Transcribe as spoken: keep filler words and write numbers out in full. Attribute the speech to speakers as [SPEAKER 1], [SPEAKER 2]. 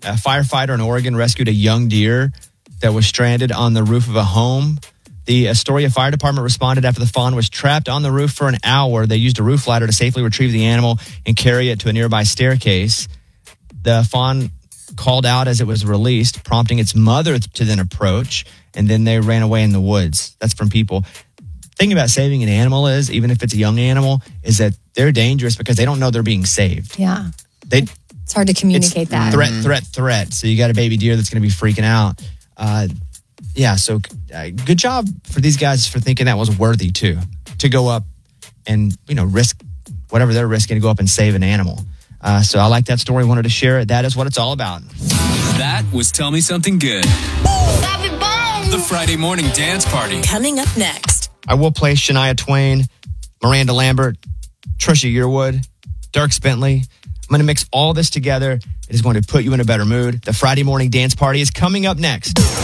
[SPEAKER 1] A firefighter in Oregon rescued a young deer that was stranded on the roof of a home. The Astoria Fire Department responded after the fawn was trapped on the roof for an hour. They used a roof ladder to safely retrieve the animal and carry it to a nearby staircase. The fawn called out as it was released, prompting its mother to then approach, and then they ran away in the woods. That's from people. The thing about saving an animal is, even if it's a young animal, is that they're dangerous because they don't know they're being saved.
[SPEAKER 2] Yeah.
[SPEAKER 1] They,
[SPEAKER 2] it's hard to communicate that.
[SPEAKER 1] Threat, threat, threat. So you got a baby deer that's going to be freaking out. Uh, yeah, so uh, good job for these guys for thinking that was worthy, too, to go up and, you know, risk whatever they're risking to go up and save an animal. Uh, so I like that story. Wanted to share it. That is what it's all about.
[SPEAKER 3] That was Tell Me Something Good. The Friday morning dance party.
[SPEAKER 4] Coming up next.
[SPEAKER 1] I will play Shania Twain, Miranda Lambert, Trisha Yearwood, Dierks Bentley. I'm going to mix all this together. It is going to put you in a better mood. The Friday morning dance party is coming up next.